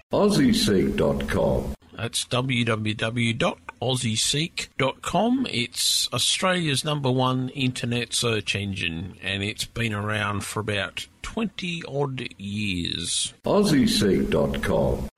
AussieSeek.com. That's www.aussieseek.com. It's Australia's #1 internet search engine, and it's been around for about 20-odd years. AussieSeek.com.